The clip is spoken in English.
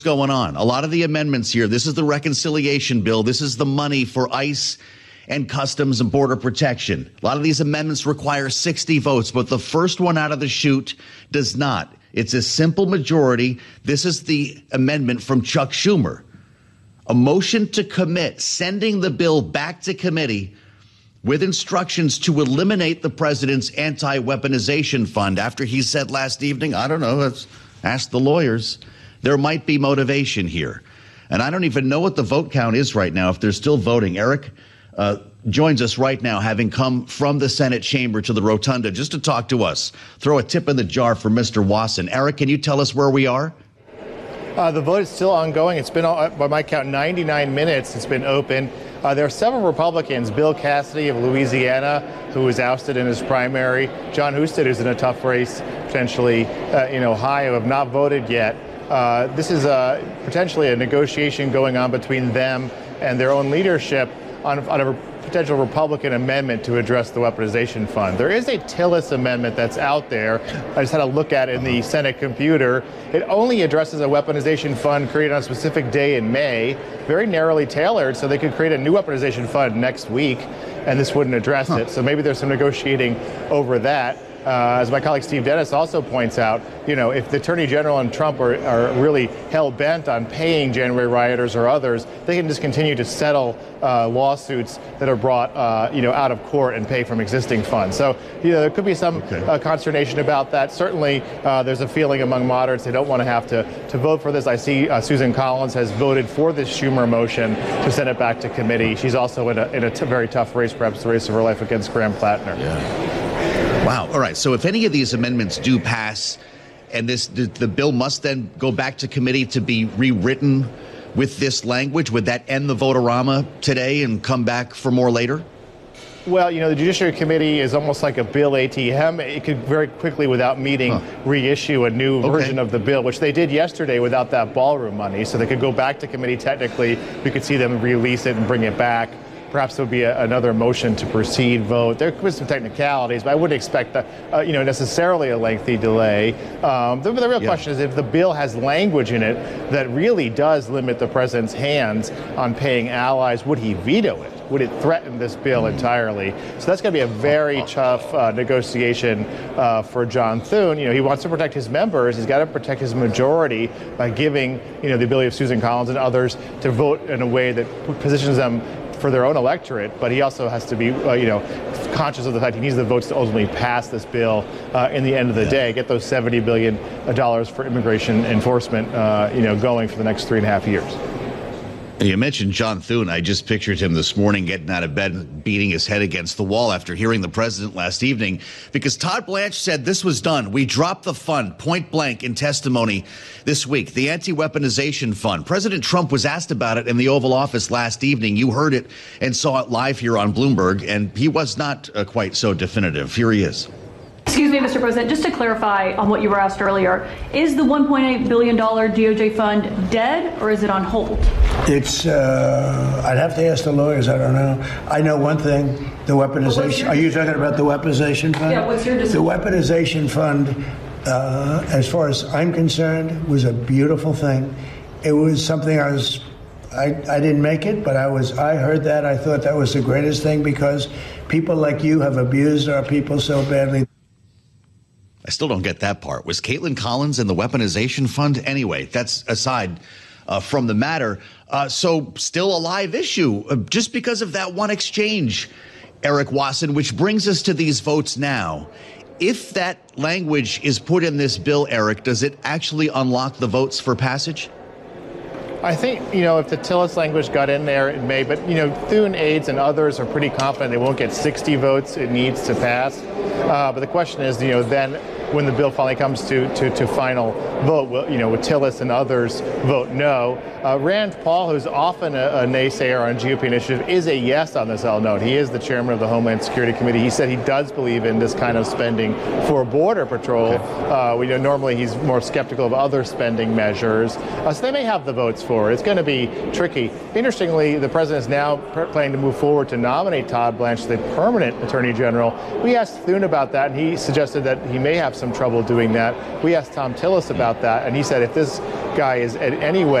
going on. A lot of the amendments here, this is the reconciliation bill. This is the money for ICE and Customs and Border Protection. A lot of these amendments require 60 votes, but the first one out of the chute does not. It's a simple majority. This is the amendment from Chuck Schumer. A motion to commit, sending the bill back to committee with instructions to eliminate the president's anti-weaponization fund after he said last evening, I don't know, let's ask the lawyers. There might be motivation here. And I don't even know what the vote count is right now, if they're still voting. Eric joins us right now, having come from the Senate chamber to the rotunda just to talk to us. Throw a tip in the jar for Mr. Wasson. Eric, can you tell us where we are? The vote is still ongoing. It's been, by my count, 99 minutes. It's been open. There are several Republicans, Bill Cassidy of Louisiana, who was ousted in his primary, John Husted, who's in a tough race, potentially in Ohio, have not voted yet. This is potentially a negotiation going on between them and their own leadership on a potential Republican amendment to address the weaponization fund. There is a Tillis amendment that's out there. I just had a look at it in the Senate computer. It only addresses a weaponization fund created on a specific day in May, very narrowly tailored, so they could create a new weaponization fund next week, and this wouldn't address it. So maybe there's some negotiating over that. As my colleague Steve Dennis also points out, if the Attorney General and Trump are really hell-bent on paying January rioters or others, they can just continue to settle lawsuits that are brought, out of court and pay from existing funds. So, there could be some consternation about that. Certainly, there's a feeling among moderates they don't want to have to vote for this. I see Susan Collins has voted for this Schumer motion to send it back to committee. She's also in a very tough race, perhaps the race of her life against Graham Plattner. Yeah. Wow. All right. So if any of these amendments do pass and the bill must then go back to committee to be rewritten with this language, would that end the vote-a-rama today and come back for more later? Well, the Judiciary Committee is almost like a bill ATM. It could very quickly, without meeting, reissue a new version of the bill, which they did yesterday without that ballroom money. So they could go back to committee technically. We could see them release it and bring it back. Perhaps there would be another motion to proceed vote. There could be some technicalities, but I wouldn't expect necessarily a lengthy delay. The real question is if the bill has language in it that really does limit the president's hands on paying allies, would he veto it? Would it threaten this bill entirely? So that's going to be a very tough negotiation for John Thune. He wants to protect his members. He's got to protect his majority by giving, the ability of Susan Collins and others to vote in a way that positions them for their own electorate, but he also has to be, conscious of the fact he needs the votes to ultimately pass this bill in the end of the day, get those $70 billion for immigration enforcement, going for the next 3.5 years. You mentioned John Thune. I just pictured him this morning getting out of bed and beating his head against the wall after hearing the president last evening, because Todd Blanche said this was done. We dropped the fund point blank in testimony this week, the anti-weaponization fund. President Trump was asked about it in the Oval Office last evening. You heard it and saw it live here on Bloomberg, and he was not quite so definitive. Here he is. Excuse me, Mr. President, just to clarify on what you were asked earlier, is the $1.8 billion DOJ fund dead or is it on hold? It's, I'd have to ask the lawyers. I don't know. I know one thing, the weaponization. Are you talking about the weaponization fund? Yeah, what's your decision? The weaponization fund, as far as I'm concerned, was a beautiful thing. It was something I didn't make it, but I heard that. I thought that was the greatest thing because people like you have abused our people so badly. I still don't get that part. Was Caitlin Collins in the weaponization fund? Anyway, that's aside from the matter. So still a live issue just because of that one exchange, Eric Wasson, which brings us to these votes now. If that language is put in this bill, Eric, does it actually unlock the votes for passage? I think, if the Tillis language got in there, it may. But, Thune aides and others are pretty confident they won't get 60 votes it needs to pass. But the question is, then when the bill finally comes to final vote, will Tillis and others vote no? Rand Paul, who's often a naysayer on GOP initiative, is a yes on this, I'll note. He is the chairman of the Homeland Security Committee. He said he does believe in this kind of spending for Border Patrol. We know normally he's more skeptical of other spending measures. So they may have the votes for it. It's going to be tricky. Interestingly, the president is now planning to move forward to nominate Todd Blanche, the permanent attorney general. We asked Thune about that, and he suggested that he may have some trouble doing that. We asked Tom Tillis about that, and he said if this guy is in any way